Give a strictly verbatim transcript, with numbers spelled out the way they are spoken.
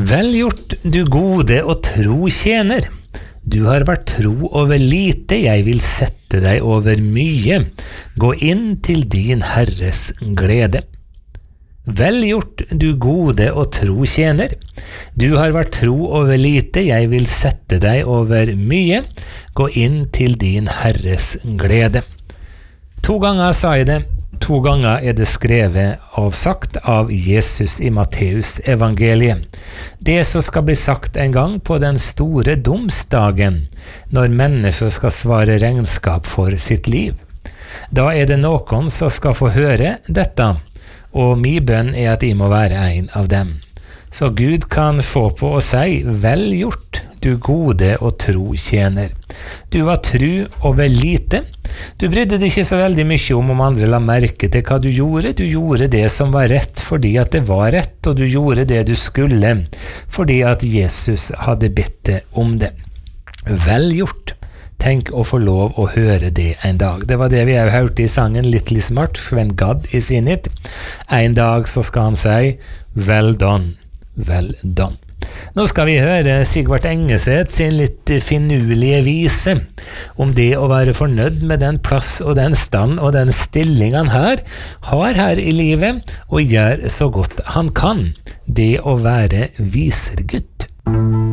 Vel gjort, du gode og tro tjener. Du har vært tro over lite, jeg vil sette deg over mye. Gå inn til din Herres glede. Vel gjort, du gode og tro tjener. Du har vært tro over lite, jeg vil sette deg over mye. Gå inn til din Herres glede. To ganger sa jeg det. To ganger er det skrevet og sagt av Jesus i Matteus evangeliet. Det som skal bli sagt en gang på den store domsdagen, når mennesker skal svare regnskap for sitt liv. Da er det noen som skal få høre dette, og min bønn er at jeg må være en av dem. Så Gud kan få på å si, vel gjort, du gode og tro tjener. Du var tru over lite. Du brydde deg ikke så veldig mye om om andre la merke til hva du gjorde. Du gjorde det som var rett fordi at det var rett, og du gjorde det du skulle fordi at Jesus hadde bedt deg om det. Vel gjort. Tenk å få lov å høre det en dag. Det var det vi har hørt i sangen Little is Much, When God is in it. En dag så skal han si, well done, well done. Nå skal vi høre Sigvart Engeseth sin litt finurlige vise om det å være fornøyd med den plass og den stand og den stilling han her har her i livet, og gjør så godt han kan. Det å være visergutt.